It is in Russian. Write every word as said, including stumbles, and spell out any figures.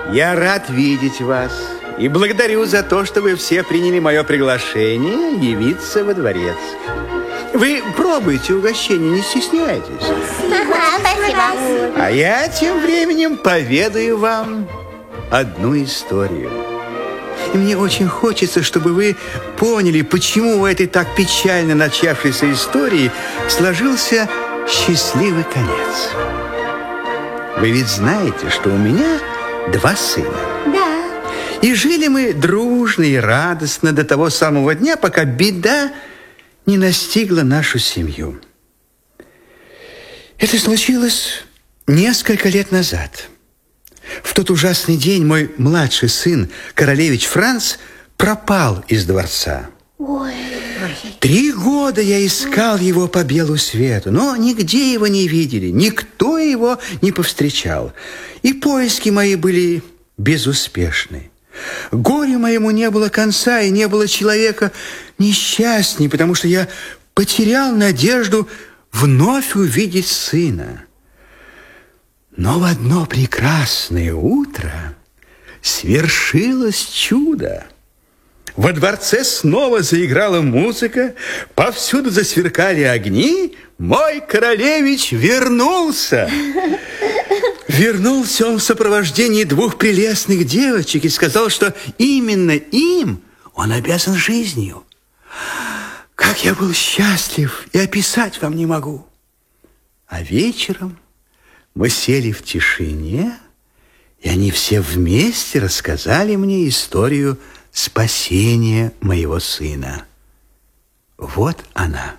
Я рад видеть вас и благодарю за то, что вы все приняли мое приглашение явиться во дворец. Вы пробуйте угощение, не стесняйтесь. Спасибо. А я тем временем поведаю вам одну историю. И мне очень хочется, чтобы вы поняли, почему у этой так печально начавшейся истории сложился счастливый конец. Вы ведь знаете, что у меня два сына. Да. И жили мы дружно и радостно до того самого дня, пока беда не настигла нашу семью. Это случилось несколько лет назад. В тот ужасный день мой младший сын, королевич Франц, пропал из дворца. Ой. Три года я искал его по белу свету, но нигде его не видели, никто его не повстречал. И поиски мои были безуспешны. Горю моему не было конца, и не было человека несчастней, потому что я потерял надежду вновь увидеть сына. Но в одно прекрасное утро свершилось чудо. Во дворце снова заиграла музыка, повсюду засверкали огни. Мой королевич вернулся. Вернулся он в сопровождении двух прелестных девочек и сказал, что именно им он обязан жизнью. Как я был счастлив, и описать вам не могу. А вечером мы сели в тишине, и они все вместе рассказали мне историю спасения моего сына. Вот она.